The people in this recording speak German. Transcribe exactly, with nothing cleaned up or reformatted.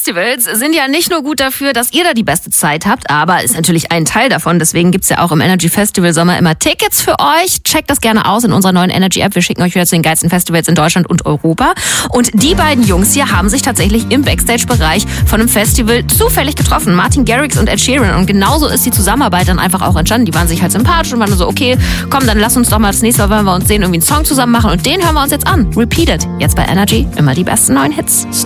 Festivals sind ja nicht nur gut dafür, dass ihr da die beste Zeit habt, aber ist natürlich ein Teil davon. Deswegen gibt's ja auch im Energy Festival Sommer immer Tickets für euch. Checkt das gerne aus in unserer neuen Energy App. Wir schicken euch wieder zu den geilsten Festivals in Deutschland und Europa. Und die beiden Jungs hier haben sich tatsächlich im Backstage-Bereich von einem Festival zufällig getroffen. Martin Garrix und Ed Sheeran. Und genauso ist die Zusammenarbeit dann einfach auch entstanden. Die waren sich halt sympathisch und waren so, okay, komm, dann lass uns doch mal das nächste Mal, wenn wir uns sehen, irgendwie einen Song zusammen machen. Und den hören wir uns jetzt an. Repeat It. Jetzt bei Energy immer die besten neuen Hits.